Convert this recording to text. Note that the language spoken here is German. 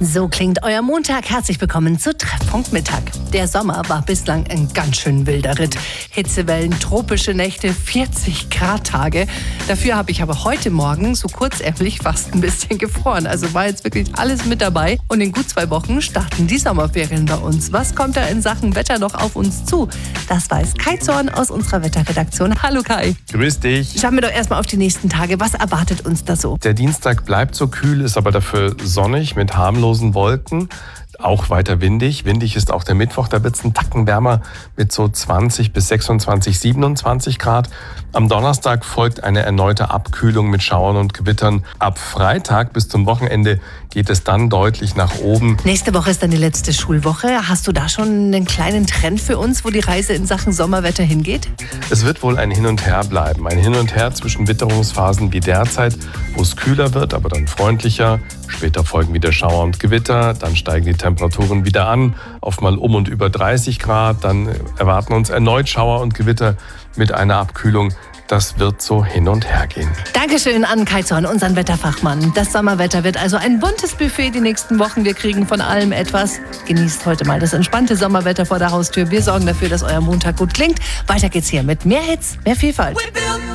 So klingt euer Montag. Herzlich willkommen zu Treffpunkt Mittag. Der Sommer war bislang ein ganz schön wilder Ritt. Hitzewellen, tropische Nächte, 40 Grad Tage. Dafür habe ich aber heute Morgen so kurzärmlich fast ein bisschen gefroren. Also war jetzt wirklich alles mit dabei. Und in gut 2 Wochen starten die Sommerferien bei uns. Was kommt da in Sachen Wetter noch auf uns zu? Das weiß Kai Zorn aus unserer Wetterredaktion. Hallo Kai. Grüß dich. Schauen wir doch erstmal auf die nächsten Tage. Was erwartet uns da so? Der Dienstag bleibt so kühl, ist aber dafür sonnig mit harmlosen Wolken. Auch weiter windig. Windig ist auch der Mittwoch, da wird es einen Tacken wärmer mit so 20 bis 26, 27 Grad. Am Donnerstag folgt eine erneute Abkühlung mit Schauern und Gewittern. Ab Freitag bis zum Wochenende geht es dann deutlich nach oben. Nächste Woche ist dann die letzte Schulwoche. Hast du da schon einen kleinen Trend für uns, wo die Reise in Sachen Sommerwetter hingeht? Es wird wohl ein Hin und Her bleiben. Ein Hin und Her zwischen Witterungsphasen wie derzeit, wo es kühler wird, aber dann freundlicher. Später folgen wieder Schauer und Gewitter, dann steigen die Temperaturen wieder an, auf mal um und über 30 Grad. Dann erwarten uns erneut Schauer und Gewitter mit einer Abkühlung. Das wird so hin und her gehen. Dankeschön an Kai Zorn, unseren Wetterfachmann. Das Sommerwetter wird also ein buntes Buffet die nächsten Wochen. Wir kriegen von allem etwas. Genießt heute mal das entspannte Sommerwetter vor der Haustür. Wir sorgen dafür, dass euer Montag gut klingt. Weiter geht's hier mit mehr Hits, mehr Vielfalt.